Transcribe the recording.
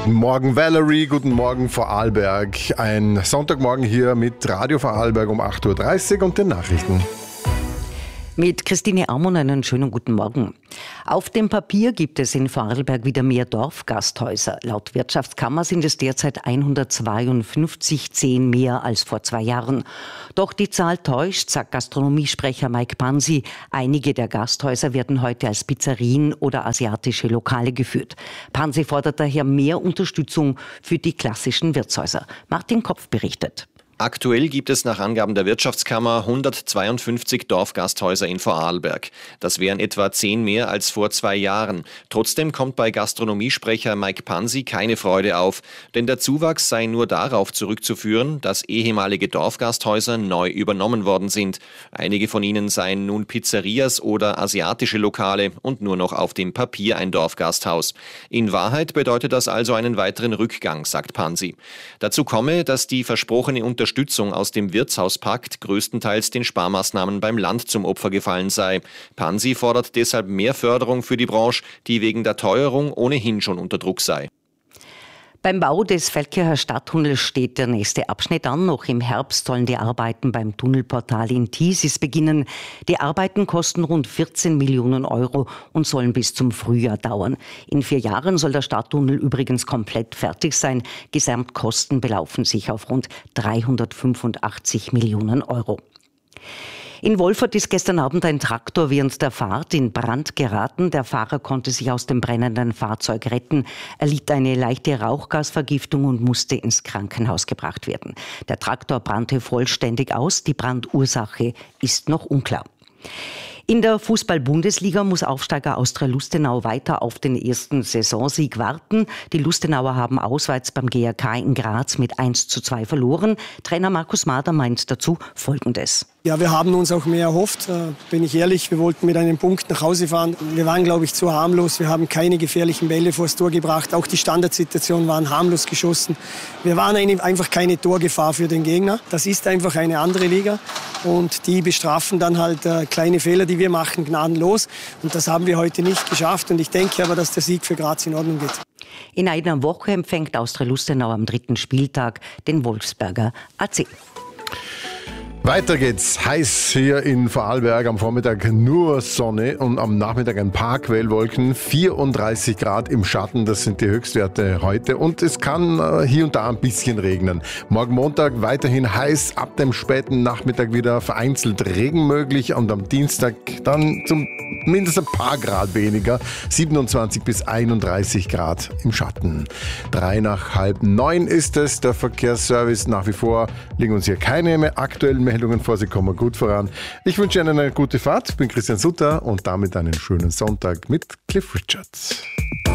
Guten Morgen Valerie, guten Morgen Vorarlberg. Ein Sonntagmorgen hier mit Radio Vorarlberg um 8.30 Uhr und den Nachrichten. Mit Christine Aumon einen schönen guten Morgen. Auf dem Papier gibt es in Vorarlberg wieder mehr Dorfgasthäuser. Laut Wirtschaftskammer sind es derzeit 152, 10 mehr als vor 2 Jahren. Doch die Zahl täuscht, sagt Gastronomiesprecher Mike Pansi. Einige der Gasthäuser werden heute als Pizzerien oder asiatische Lokale geführt. Pansi fordert daher mehr Unterstützung für die klassischen Wirtshäuser. Martin Kopf berichtet. Aktuell gibt es nach Angaben der Wirtschaftskammer 152 Dorfgasthäuser in Vorarlberg. Das wären etwa 10 mehr als vor 2 Jahren. Trotzdem kommt bei Gastronomiesprecher Mike Pansi keine Freude auf. Denn der Zuwachs sei nur darauf zurückzuführen, dass ehemalige Dorfgasthäuser neu übernommen worden sind. Einige von ihnen seien nun Pizzerias oder asiatische Lokale und nur noch auf dem Papier ein Dorfgasthaus. In Wahrheit bedeutet das also einen weiteren Rückgang, sagt Pansi. Dazu komme, dass die versprochene Unterstützung aus dem Wirtshauspakt größtenteils den Sparmaßnahmen beim Land zum Opfer gefallen sei. Pansi fordert deshalb mehr Förderung für die Branche, die wegen der Teuerung ohnehin schon unter Druck sei. Beim Bau des Feldkircher Stadttunnels steht der nächste Abschnitt an. Noch im Herbst sollen die Arbeiten beim Tunnelportal in Thiesis beginnen. Die Arbeiten kosten rund 14 Millionen Euro und sollen bis zum Frühjahr dauern. In 4 Jahren soll der Stadttunnel übrigens komplett fertig sein. Gesamtkosten belaufen sich auf rund 385 Millionen Euro. In Wolfurt ist gestern Abend ein Traktor während der Fahrt in Brand geraten. Der Fahrer konnte sich aus dem brennenden Fahrzeug retten. Er litt eine leichte Rauchgasvergiftung und musste ins Krankenhaus gebracht werden. Der Traktor brannte vollständig aus. Die Brandursache ist noch unklar. In der Fußball-Bundesliga muss Aufsteiger Austria Lustenau weiter auf den ersten Saisonsieg warten. Die Lustenauer haben auswärts beim GRK in Graz mit 1:2 verloren. Trainer Markus Mader meint dazu Folgendes. Ja, wir haben uns auch mehr erhofft, bin ich ehrlich. Wir wollten mit einem Punkt nach Hause fahren. Wir waren, glaube ich, zu harmlos. Wir haben keine gefährlichen Bälle vors Tor gebracht. Auch die Standardsituationen waren harmlos geschossen. Wir waren einfach keine Torgefahr für den Gegner. Das ist einfach eine andere Liga. Und die bestrafen dann halt kleine Fehler, die wir machen, gnadenlos. Und das haben wir heute nicht geschafft. Und ich denke aber, dass der Sieg für Graz in Ordnung geht. In einer Woche empfängt Austria Lustenau am 3. Spieltag den Wolfsberger AC. Weiter geht's. Heiß hier in Vorarlberg. Am Vormittag nur Sonne und am Nachmittag ein paar Quellwolken. 34 Grad im Schatten, das sind die Höchstwerte heute. Und es kann hier und da ein bisschen regnen. Morgen Montag weiterhin heiß, ab dem späten Nachmittag wieder vereinzelt Regen möglich. Und am Dienstag dann zumindest ein paar Grad weniger. 27 bis 31 Grad im Schatten. 8:30 ist es. Der Verkehrsservice nach wie vor liegen uns hier keine aktuellen Meldungen vor, sie kommen gut voran. Ich wünsche Ihnen eine gute Fahrt. Ich bin Christian Sutter und damit einen schönen Sonntag mit Cliff Richards.